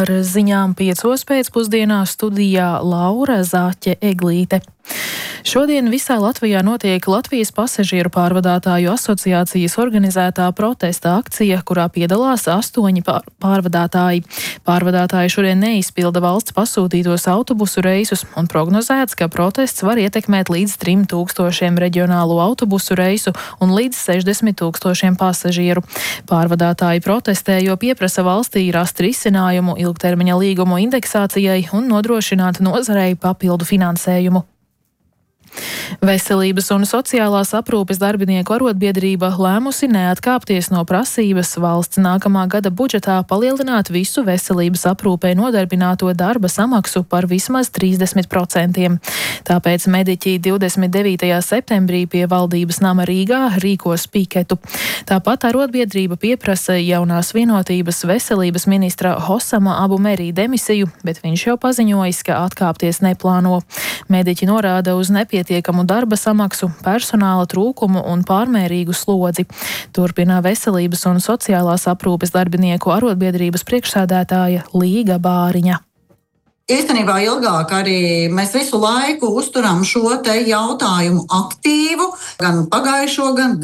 Ar ziņām 5 pēcpusdienā studijā Laura Zāķe-Eglīte. Šodien visā Latvijā notiek Latvijas pasažieru pārvadātāju asociācijas organizētā protesta akcija, kurā piedalās 8 pārvadātāji. Pārvadātāji šodien neizpilda valsts pasūtītos autobusu reisus un prognozēts, ka protests var ietekmēt līdz 3000 reģionālo autobusu reisu un līdz 60 000 pasažieru. Pārvadātāji protestē, jo pieprasa valstī rast risinājumu ilgtermiņa līgumu indeksācijai un nodrošināt nozarei papildu finansējumu. Veselības un sociālās aprūpes darbinieku arotbiedrība lēmusi neatkāpties no prasības valsts nākamā gada budžetā palielināt visu veselības aprūpē nodarbināto darba samaksu par vismaz 30%. Tāpēc mediķi 29. septembrī pie valdības nama Rīgā rīkos piketu. Tāpat arotbiedrība pieprasa jaunās vienotības veselības ministra Hosama Abu Merī demisiju, bet viņš jau paziņojis, ka atkāpties neplāno. Mediķi norāda uz nepietiekamu darba samaksu, personāla trūkumu un pārmērīgu slodzi. Turpina Veselības un sociālās aprūpes darbinieku arotbiedrības priekšsēdētāja Līga Bāriņa. Īstenībā ilgāk arī mēs visu laiku uzturam šo te jautājumu aktīvu, gan pagājušo, gan